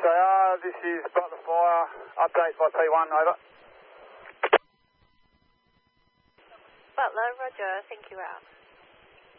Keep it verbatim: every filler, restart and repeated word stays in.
they are. This is Butler Fire. Update by P one, over. Butler, roger. Thank you, out.